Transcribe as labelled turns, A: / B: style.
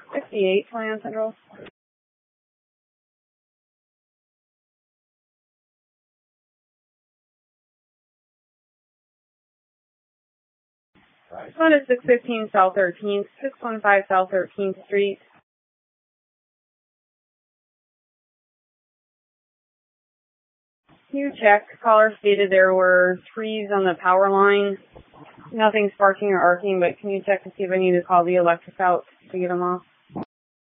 A: 68, 29 Central. This one is 615 South 13th, 615 South 13th Street. Can you check? Caller stated there were trees on the power line. Nothing sparking or arcing, but can you check to see if I need to call the electric out to get them off?